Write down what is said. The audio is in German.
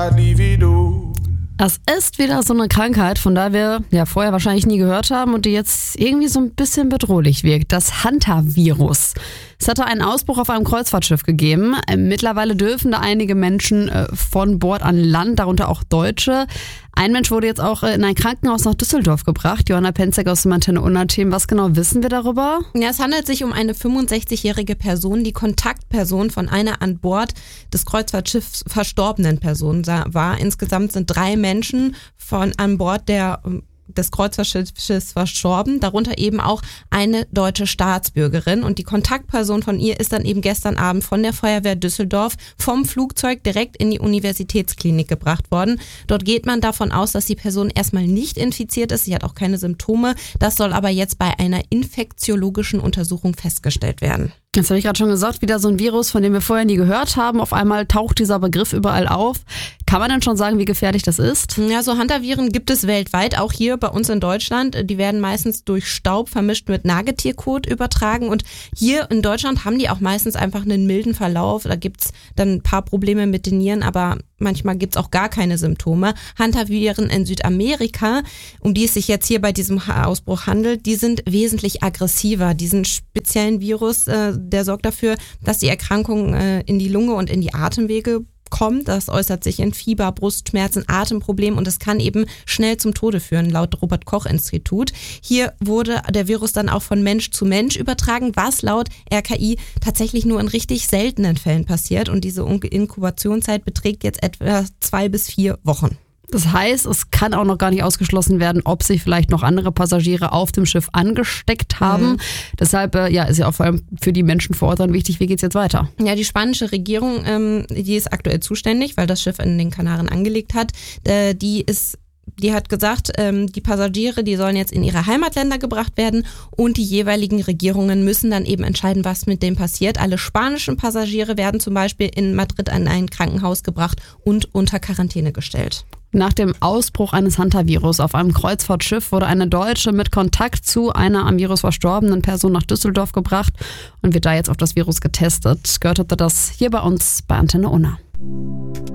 sadly wie du. Das ist wieder so eine Krankheit, von der wir ja vorher wahrscheinlich nie gehört haben und die jetzt irgendwie so ein bisschen bedrohlich wirkt. Das Hantavirus. Es hatte einen Ausbruch auf einem Kreuzfahrtschiff gegeben. Mittlerweile dürfen da einige Menschen von Bord an Land, darunter auch Deutsche. Ein Mensch wurde jetzt auch in ein Krankenhaus nach Düsseldorf gebracht. Johanna Penzek aus dem Antenne Unna-Team. Was genau wissen wir darüber? Ja, es handelt sich um eine 65-jährige Person, die Kontaktperson von einer an Bord des Kreuzfahrtschiffs verstorbenen Person war. Insgesamt sind 3 Menschen von an Bord des Kreuzfahrtschiffes verstorben, darunter eben auch eine deutsche Staatsbürgerin. Und die Kontaktperson von ihr ist dann eben gestern Abend von der Feuerwehr Düsseldorf vom Flugzeug direkt in die Universitätsklinik gebracht worden. Dort geht man davon aus, dass die Person erstmal nicht infiziert ist. Sie hat auch keine Symptome. Das soll aber jetzt bei einer infektiologischen Untersuchung festgestellt werden. Das habe ich gerade schon gesagt, wieder so ein Virus, von dem wir vorher nie gehört haben. Auf einmal taucht dieser Begriff überall auf. Kann man denn schon sagen, wie gefährlich das ist? Ja, so Hantaviren gibt es weltweit, auch hier bei uns in Deutschland. Die werden meistens durch Staub vermischt mit Nagetierkot übertragen. Und hier in Deutschland haben die auch meistens einfach einen milden Verlauf. Da gibt's dann ein paar Probleme mit den Nieren, aber manchmal gibt's auch gar keine Symptome. Hantaviren in Südamerika, um die es sich jetzt hier bei diesem Ausbruch handelt, die sind wesentlich aggressiver. Diesen speziellen Virus, der sorgt dafür, dass die Erkrankung in die Lunge und in die Atemwege kommt. Das äußert sich in Fieber, Brustschmerzen, Atemproblemen und es kann eben schnell zum Tode führen, laut Robert-Koch-Institut. Hier wurde der Virus dann auch von Mensch zu Mensch übertragen, was laut RKI tatsächlich nur in richtig seltenen Fällen passiert und diese Inkubationszeit beträgt jetzt etwa 2 bis 4 Wochen. Das heißt, es kann auch noch gar nicht ausgeschlossen werden, ob sich vielleicht noch andere Passagiere auf dem Schiff angesteckt haben. Deshalb ist ja auch vor allem für die Menschen vor Ort dann wichtig, wie geht's jetzt weiter? Ja, die spanische Regierung, die ist aktuell zuständig, weil das Schiff in den Kanaren angelegt hat. Die hat gesagt, die Passagiere, die sollen jetzt in ihre Heimatländer gebracht werden und die jeweiligen Regierungen müssen dann eben entscheiden, was mit dem passiert. Alle spanischen Passagiere werden zum Beispiel in Madrid an ein Krankenhaus gebracht und unter Quarantäne gestellt. Nach dem Ausbruch eines Hantavirus auf einem Kreuzfahrtschiff wurde eine Deutsche mit Kontakt zu einer am Virus verstorbenen Person nach Düsseldorf gebracht und wird da jetzt auf das Virus getestet. Gehört das hier bei uns bei Antenne Unna.